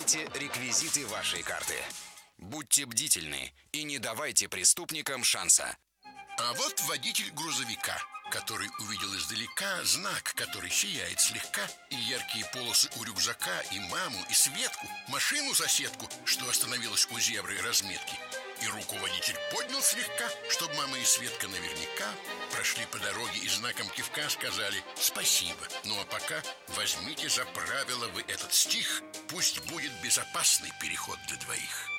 Укажите реквизиты вашей карты. Будьте бдительны и не давайте преступникам шанса. А вот водитель грузовика, который увидел издалека знак, который сияет слегка, и яркие полосы у рюкзака, и маму, и Светку, машину-соседку, что остановилась у зебры разметки. И руку водитель поднял слегка, чтобы мама и Светка наверняка прошли по дороге и знаком кивка сказали «спасибо». Ну а пока возьмите за правило вы этот стих, пусть будет безопасный переход для двоих.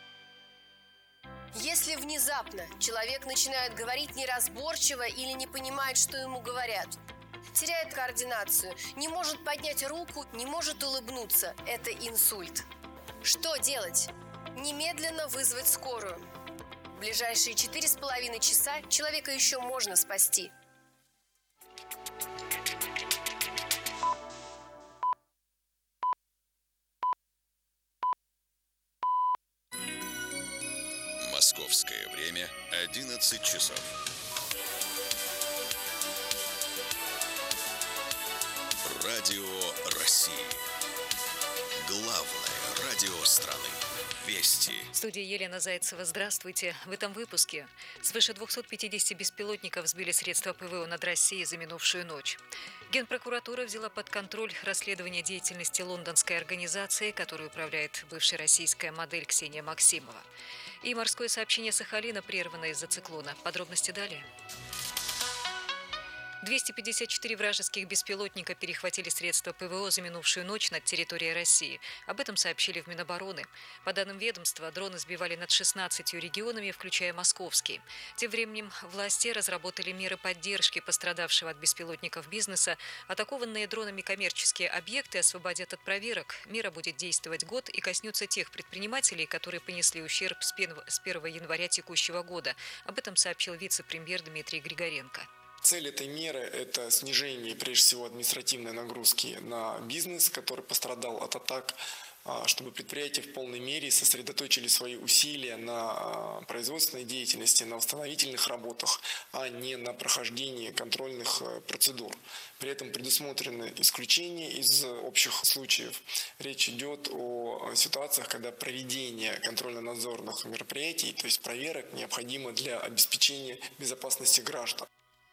Если внезапно человек начинает говорить неразборчиво или не понимает, что ему говорят, теряет координацию, не может поднять руку, не может улыбнуться, это инсульт. Что делать? Немедленно вызвать скорую. В ближайшие 4,5 часа человека еще можно спасти. Московское время 11 часов. Радио России. Главное радио страны. Вести. В студии Елена Зайцева. Здравствуйте. В этом выпуске. Свыше 250 беспилотников сбили средства ПВО над Россией за минувшую ночь. Генпрокуратура взяла под контроль расследование деятельности лондонской организации, которой управляет бывшая российская модель Ксения Максимова. И морское сообщение Сахалина прервано из-за циклона. Подробности далее. 254 вражеских беспилотника перехватили средства ПВО за минувшую ночь над территорией России. Об этом сообщили в Минобороны. По данным ведомства, дроны сбивали над 16 регионами, включая московский. Тем временем власти разработали меры поддержки пострадавшего от беспилотников бизнеса. Атакованные дронами коммерческие объекты освободят от проверок. Мера будет действовать год и коснется тех предпринимателей, которые понесли ущерб с 1 января текущего года. Об этом сообщил вице-премьер Дмитрий Григоренко. Цель этой меры – это снижение, прежде всего, административной нагрузки на бизнес, который пострадал от атак, чтобы предприятия в полной мере сосредоточили свои усилия на производственной деятельности, на восстановительных работах, а не на прохождении контрольных процедур. При этом предусмотрены исключения из общих случаев. Речь идет о ситуациях, когда проведение контрольно-надзорных мероприятий, то есть проверок, необходимо для обеспечения безопасности граждан.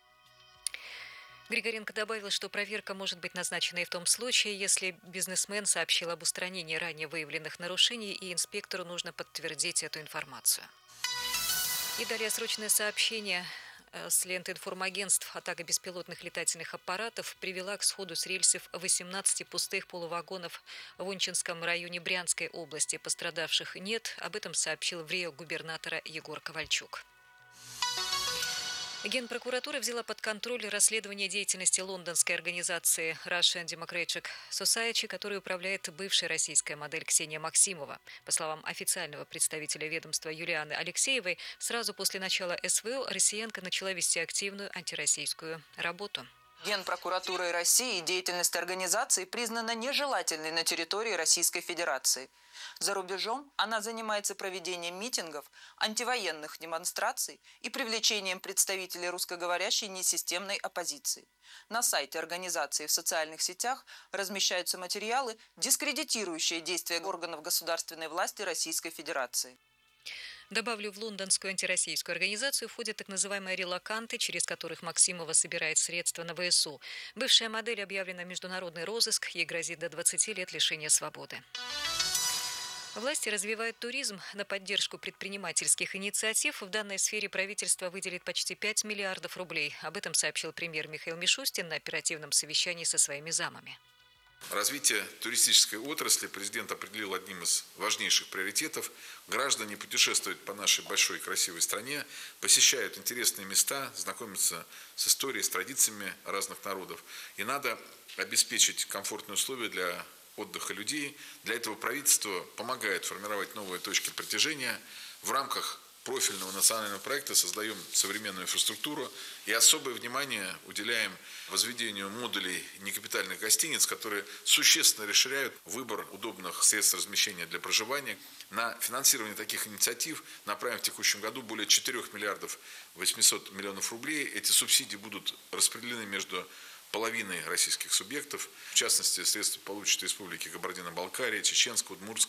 Григоренко добавил, что проверка может быть назначена и в том случае, если бизнесмен сообщил об устранении ранее выявленных нарушений, и инспектору нужно подтвердить эту информацию. И далее срочное сообщение с ленты информагентств. Атака беспилотных летательных аппаратов привела к сходу с рельсов 18 пустых полувагонов в Унчинском районе Брянской области. Пострадавших нет. Об этом сообщил в РИО губернатора Егор Ковальчук. Генпрокуратура взяла под контроль расследование деятельности лондонской организации Russian Democratic Society, которой управляет бывшая российская модель Ксения Максимова. По словам официального представителя ведомства Юлианы Алексеевой, сразу после начала СВО россиянка начала вести активную антироссийскую работу. Генпрокуратурой России деятельность организации признана нежелательной на территории Российской Федерации. За рубежом она занимается проведением митингов, антивоенных демонстраций и привлечением представителей русскоговорящей несистемной оппозиции. На сайте организации в социальных сетях размещаются материалы, дискредитирующие действия органов государственной власти Российской Федерации. Добавлю, в лондонскую антироссийскую организацию входят так называемые релоканты, через которых Максимова собирает средства на ВСУ. Бывшая модель объявлена в международный розыск, ей грозит до 20 лет лишения свободы. Власти развивают туризм. На поддержку предпринимательских инициатив в данной сфере правительство выделит почти 5 миллиардов рублей. Об этом сообщил премьер Михаил Мишустин на оперативном совещании со своими замами. Развитие туристической отрасли президент определил одним из важнейших приоритетов. Граждане путешествуют по нашей большой и красивой стране, посещают интересные места, знакомятся с историей, с традициями разных народов. И надо обеспечить комфортные условия для отдыха людей. Для этого правительство помогает формировать новые точки притяжения. В рамках профильного национального проекта создаем современную инфраструктуру и особое внимание уделяем возведению модулей некапитальных гостиниц, которые существенно расширяют выбор удобных средств размещения для проживания. На финансирование таких инициатив направим в текущем году более 4 миллиардов 800 миллионов рублей. Эти субсидии будут распределены между половиной российских субъектов. В частности, средства получат республики Кабардино-Балкария, Чеченская, Удмуртская,